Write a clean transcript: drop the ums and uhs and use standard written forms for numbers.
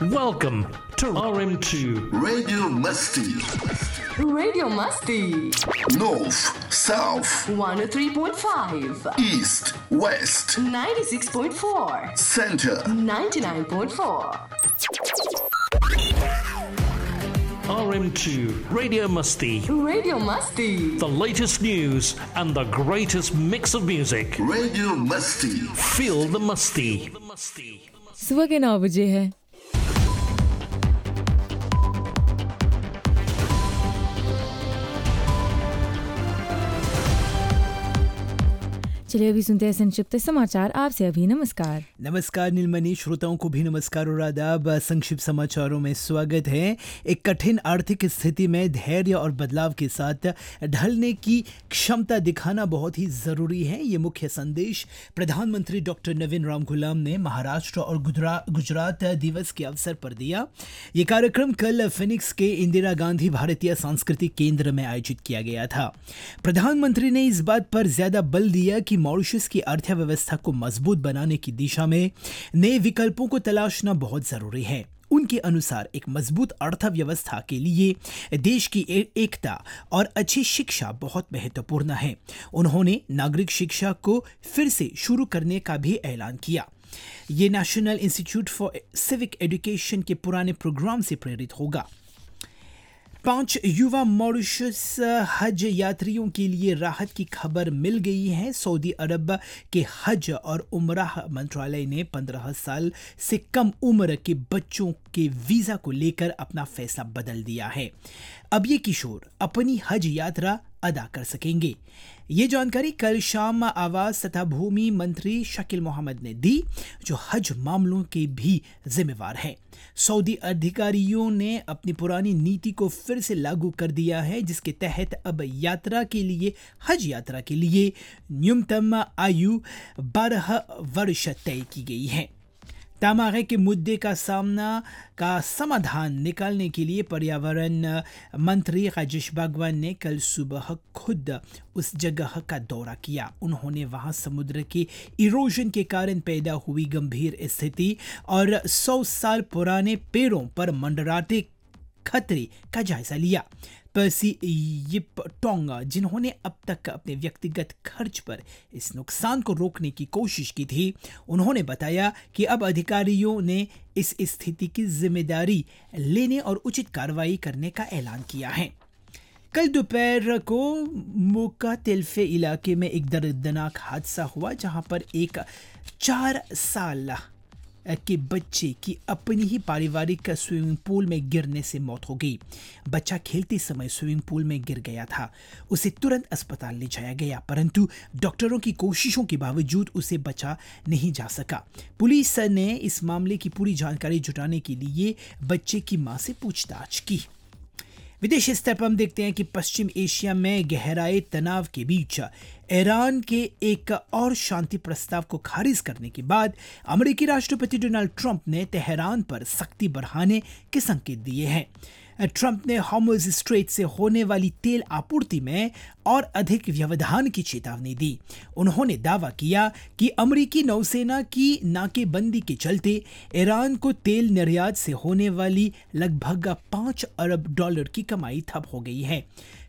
Welcome to RM2 Radio Musty. Radio Musty. North, South, 103.5. East, West, 96.4. Center, 99.4. RM2 Radio Musty. Radio Musty. The latest news and the greatest mix of music. Radio Musty. Feel the musty. सुबह के 9 बजे है। चलिए अभी सुनते हैं संक्षिप्त समाचार। आपसे अभी नमस्कार। नमस्कार नीलमणि, श्रोताओं को भी नमस्कार और आदाब। संक्षिप्त समाचारों में स्वागत है। एक कठिन आर्थिक स्थिति में धैर्य और बदलाव के साथ ढलने की क्षमता दिखाना बहुत ही जरूरी है। ये मुख्य संदेश प्रधानमंत्री डॉक्टर नवीन राम गुलाम ने महाराष्ट्र और गुजरात दिवस के अवसर पर दिया। ये कार्यक्रम कल फिनिक्स के इंदिरा गांधी भारतीय सांस्कृतिक केंद्र में आयोजित किया गया था। प्रधानमंत्री ने इस बात पर ज्यादा बल दिया कि मॉरिशस की अर्थव्यवस्था को मजबूत बनाने की दिशा में नए विकल्पों को तलाशना बहुत जरूरी है। उनके अनुसार एक मजबूत अर्थव्यवस्था के लिए देश की एकता और अच्छी शिक्षा बहुत महत्वपूर्ण है। उन्होंने नागरिक शिक्षा को फिर से शुरू करने का भी ऐलान किया। ये national institute for civic education के पुराने प्रोग्राम से प्रेरित होगा। 5 युवा मॉरिशस हज यात्रियों के लिए राहत की खबर मिल गई है। सऊदी अरब के हज और उमराह मंत्रालय ने 15 साल से कम उम्र के बच्चों के वीज़ा को लेकर अपना फैसला बदल दिया है। अब ये किशोर अपनी हज यात्रा अदा कर सकेंगे। ये जानकारी कल शाम आवास तथा भूमि मंत्री शकील मोहम्मद ने दी, जो हज मामलों के भी जिम्मेवार हैं। सऊदी अधिकारियों ने अपनी पुरानी नीति को फिर से लागू कर दिया है, जिसके तहत अब हज यात्रा के लिए न्यूनतम आयु 12 वर्ष तय की गई है। तमागे के मुद्दे का समाधान निकालने के लिए पर्यावरण मंत्री राजेश बागवान ने कल सुबह खुद उस जगह का दौरा किया। उन्होंने वहां समुद्र के इरोजन के कारण पैदा हुई गंभीर स्थिति और 100 साल पुराने पेड़ों पर मंडराते खतरे का जायजा लिया। पर्सी यिपटोंग, जिन्होंने अब तक अपने व्यक्तिगत खर्च पर इस नुकसान को रोकने की कोशिश की थी, उन्होंने बताया कि अब अधिकारियों ने इस स्थिति की जिम्मेदारी लेने और उचित कार्रवाई करने का ऐलान किया है। कल दोपहर को मोका तेल्फे इलाके में एक दर्दनाक हादसा हुआ, जहां पर एक 4 साल के बच्चे की अपनी ही पारिवारिक स्विमिंग पूल में गिरने से मौत हो गई। बच्चा खेलते समय स्विमिंग पूल में गिर गया था। उसे तुरंत अस्पताल ले जाया गया, परंतु डॉक्टरों की कोशिशों के बावजूद उसे बचा नहीं जा सका। पुलिस ने इस मामले की पूरी जानकारी जुटाने के लिए बच्चे की मां से पूछताछ की। विदेशी स्तर पर हम देखते हैं कि पश्चिम एशिया में गहराए तनाव के बीच ईरान के एक और शांति प्रस्ताव को खारिज करने के बाद अमेरिकी राष्ट्रपति डोनाल्ड ट्रंप ने तेहरान पर सख्ती बढ़ाने के संकेत दिए हैं। ट्रंप ने हॉर्मुज़ स्ट्रेट से होने वाली तेल आपूर्ति में और अधिक व्यवधान की चेतावनी दी। उन्होंने दावा किया कि अमेरिकी नौसेना की नाकेबंदी के चलते ईरान को तेल निर्यात से होने वाली लगभग $5 अरब की कमाई ठप हो गई है।